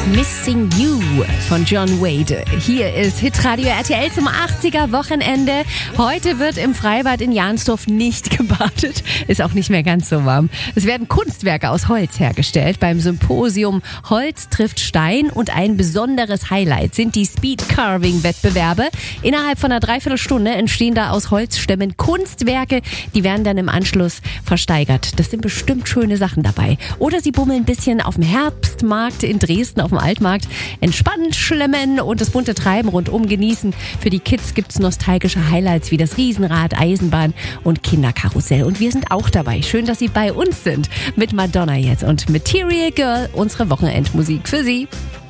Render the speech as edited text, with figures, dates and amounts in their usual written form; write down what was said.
Missing You von John Wade. Hier ist Hitradio RTL zum 80er-Wochenende. Heute wird im Freibad in Jahnsdorf nicht gebadet. Ist auch nicht mehr ganz so warm. Es werden Kunstwerke aus Holz hergestellt beim Symposium Holz trifft Stein und ein besonderes Highlight sind die Speed-Carving-Wettbewerbe. Innerhalb von einer Dreiviertelstunde entstehen da aus Holzstämmen Kunstwerke. Die werden dann im Anschluss versteigert. Das sind bestimmt schöne Sachen dabei. Oder sie bummeln ein bisschen auf dem Herbstmarkt in Dresden auf dem Altmarkt, entspannt schlemmen und das bunte Treiben rundum genießen. Für die Kids gibt's nostalgische Highlights wie das Riesenrad, Eisenbahn und Kinderkarussell. Und wir sind auch dabei. Schön, dass Sie bei uns sind. Mit Madonna jetzt und Material Girl, unsere Wochenendmusik für Sie.